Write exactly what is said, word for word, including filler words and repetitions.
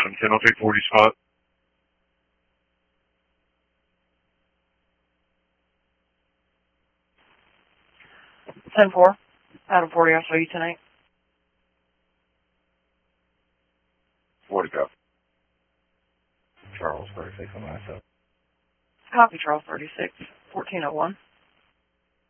Adam ten, I'll take forty spot. ten four. Adam forty, I'll show you tonight. forty go. Charles thirty-six on myself. Copy, Charles thirty-six. fourteen oh one.